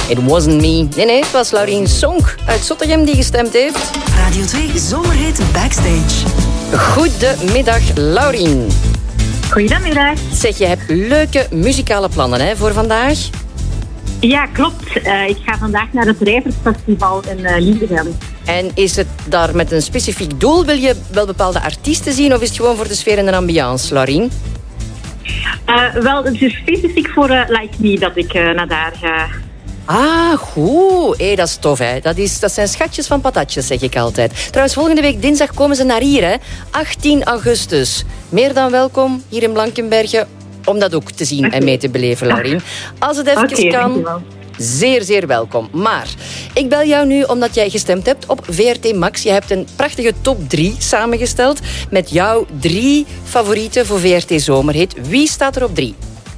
It wasn't me. Nee, het was Laurien Sonk uit Zottegem die gestemd heeft. Radio 2 Zomerhit Backstage. Goedemiddag, Laurien. Goedemiddag. Zeg, je hebt leuke muzikale plannen hè, voor vandaag? Ja, klopt. Ik ga vandaag naar het Rijversfestival in Liedegem. En is het daar met een specifiek doel? Wil je wel bepaalde artiesten zien of is het gewoon voor de sfeer en de ambiance, Laurien? Wel, het is specifiek voor Like Me dat ik naar daar ga. Ah, goed. Dat is tof, hè. Dat zijn schatjes van patatjes, zeg ik altijd. Trouwens, volgende week dinsdag komen ze naar hier, hè. 18 augustus. Meer dan welkom hier in Blankenberge om dat ook te zien en mee te beleven, Laurien. Als het even kan, zeer, zeer welkom. Maar ik bel jou nu omdat jij gestemd hebt op VRT Max. Je hebt een prachtige top 3 samengesteld met jouw 3 favorieten voor VRT Zomerhit. Wie staat er op 3?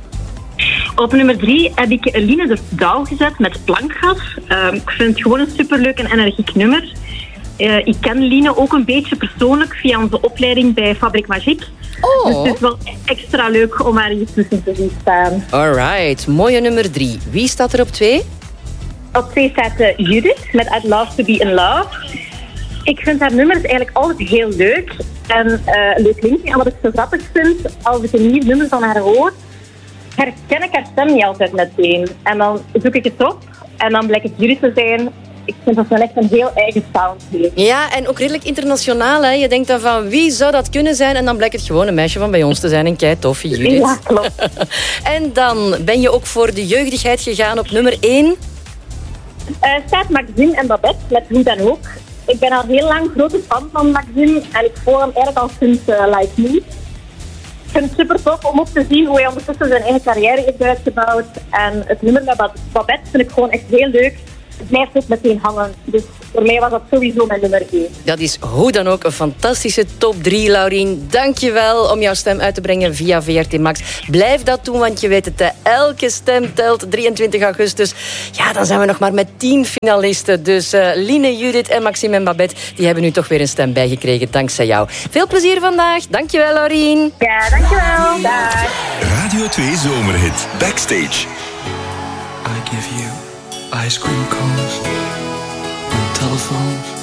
Op nummer 3 heb ik Line de Douw gezet met Plankgas. Ik vind het gewoon een superleuk en energiek nummer. Ik ken Line ook een beetje persoonlijk via onze opleiding bij Fabriek Magique. Oh. Dus het is wel extra leuk om haar hier tussen te zien staan. Alright, mooie nummer 3. Wie staat er op 2? Op 2 staat Judith met I'd Love to Be in Love. Ik vind haar nummers eigenlijk altijd heel leuk. En leuk linkje. En wat ik zo grappig vind, als ik een nieuw nummer van haar hoor, herken ik haar stem niet altijd meteen. En dan zoek ik het op en dan blijkt het Judith te zijn. Ik vind dat wel echt een heel eigen sound heeft. Ja, en ook redelijk internationaal. Hè? Je denkt dan van, wie zou dat kunnen zijn? En dan blijkt het gewoon een meisje van bij ons te zijn. Een kei toffe Judith. Ja, klopt. En dan ben je ook voor de jeugdigheid gegaan op nummer 1. Staat Maxime en Babette met Hoe dan ook. Ik ben al heel lang grote fan van Maxime. En ik volg hem eigenlijk al sinds Like Me. Ik vind het super tof om ook te zien hoe hij ondertussen zijn eigen carrière heeft uitgebouwd. En het nummer met Babette vind ik gewoon echt heel leuk. Het blijft ook meteen hangen. Dus voor mij was dat sowieso mijn nummer 1. Dat is hoe dan ook een fantastische top 3, Laurien. Dank je wel om jouw stem uit te brengen via VRT Max. Blijf dat doen, want je weet het, elke stem telt. 23 augustus. Ja, dan zijn we nog maar met 10 finalisten. Dus Line, Judith en Maxime en Babette, die hebben nu toch weer een stem bijgekregen dankzij jou. Veel plezier vandaag. Dank je wel, Laurien. Ja, dankjewel. Dag. Radio 2 Zomerhit Backstage. I give you ice cream cones on telephones.